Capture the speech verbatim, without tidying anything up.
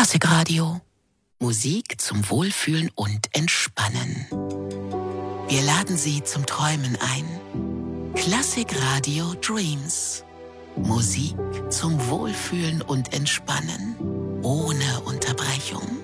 Klassikradio. Musik zum Wohlfühlen und Entspannen. Wir laden Sie zum Träumen ein. Klassikradio Dreams. Musik zum Wohlfühlen und Entspannen. Ohne Unterbrechung.